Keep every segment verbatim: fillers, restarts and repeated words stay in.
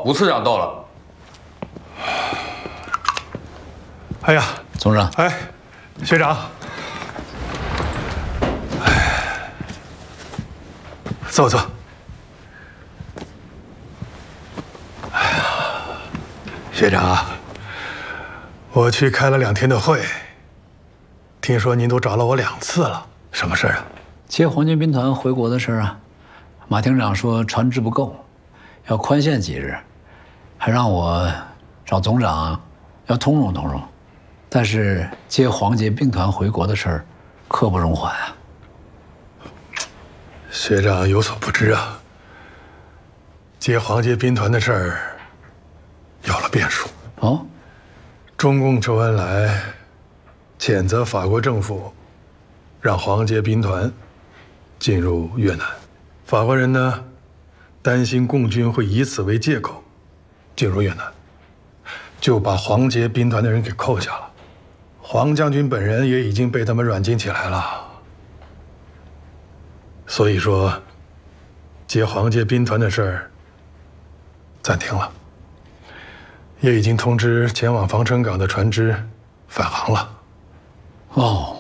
吴次长到了。 哎呀， 总长， 哎，学长，哎，坐坐。哎呀，学长，我去开了两天的会，听说您都找了我两次了，什么事啊？ 接黄巾兵团回国的事啊，马厅长说船只不够，要宽限几日，还让我找总长要通融通融。但是接黄巾兵团回国的事儿，刻不容缓啊。 学长有所不知啊，接黄巾兵团的事儿有了变数。 哦， 中共周恩来谴责法国政府让黄巾兵团进入越南，法国人呢担心共军会以此为借口进入越南，就把黄巾兵团的人给扣下了。黄将军本人也已经被他们软禁起来了，所以说接黄巾兵团的事儿暂停了，也已经通知前往防城港的船只返航了。 哦，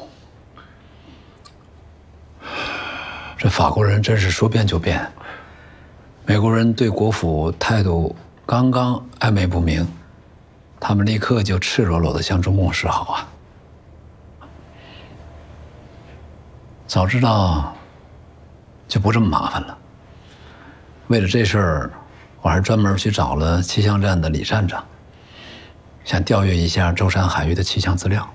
这法国人真是说变就变。美国人对国府态度刚刚暧昧不明，他们立刻就赤裸裸地向中共示好啊！早知道就不这么麻烦了。为了这事儿，我还专门去找了气象站的李站长，想调阅一下舟山海域的气象资料。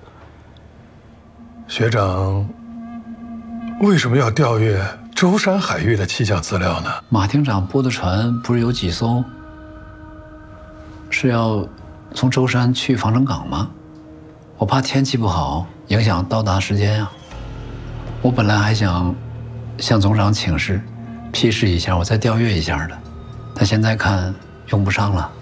学长为什么要调阅舟山海域的气象资料呢？ 马厅长拨的船不是有几艘是要从舟山去防城港吗？我怕天气不好影响到达时间啊。我本来还想向总长请示，批示一下，我再调阅一下的，但现在看用不上了。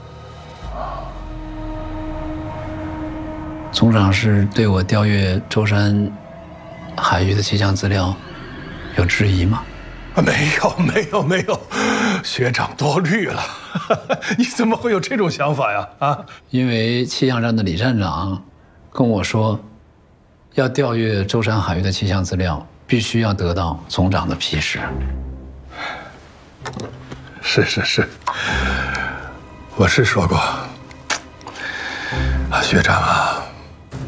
总长是对我调阅舟山海域的气象资料有质疑吗？ 没有，没有，没有，学长多虑了。你怎么会有这种想法呀？啊！ 因为气象站的李站长跟我说，要调阅舟山海域的气象资料，必须要得到总长的批示。 是是是，我是说过，啊，学长啊。